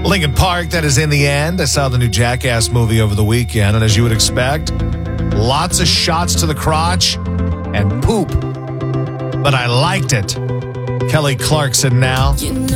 Lincoln Park, that is In the End. I saw the new Jackass movie over the weekend, and as you would expect, lots of shots to the crotch and poop. But I liked it. Kelly Clarkson now.